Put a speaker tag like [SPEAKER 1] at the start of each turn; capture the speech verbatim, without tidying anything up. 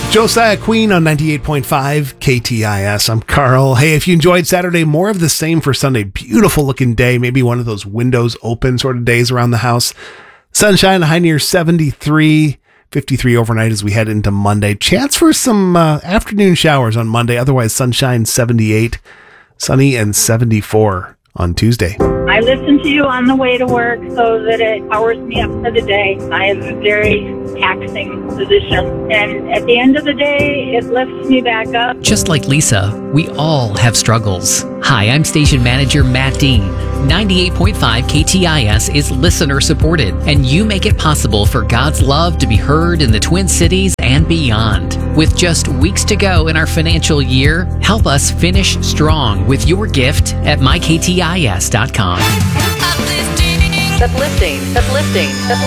[SPEAKER 1] Josiah Queen on ninety-eight point five K T I S. I'm Carl. Hey, if you enjoyed Saturday, more of the same for Sunday. Beautiful looking day. Maybe one of those windows open sort of days around the house. Sunshine, high near seventy-three, fifty-three overnight as we head into Monday. Chance for some uh, afternoon showers on Monday. Otherwise, sunshine, seventy-eight, sunny, and seventy-four on Tuesday.
[SPEAKER 2] I listen to you on the way to work so that it powers me up for the day. I have a very taxing position, and at the end of the day, it lifts me back up.
[SPEAKER 3] Just like Lisa, we all have struggles. Hi, I'm station manager Matt Dean. ninety-eight point five K T I S is listener supported, and you make it possible for God's love to be heard in the Twin Cities and beyond. With just weeks to go in our financial year, help us finish strong with your gift at my K T I S dot com.
[SPEAKER 4] Uplifting, uplifting, uplifting, uplifting.